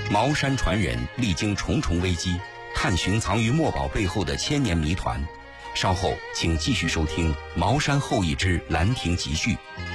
茅山传人历经重重危机，探寻藏于墨宝背后的千年谜团。稍后请继续收听《茅山后裔之兰亭集序》，